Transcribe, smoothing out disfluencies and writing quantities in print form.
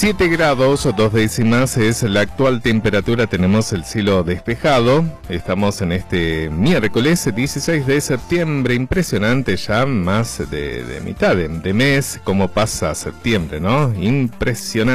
7 grados, 2 décimas es la actual temperatura, tenemos el cielo despejado, estamos en este miércoles 16 de septiembre, impresionante ya, más de mitad de mes, cómo pasa septiembre, ¿no? Impresionante.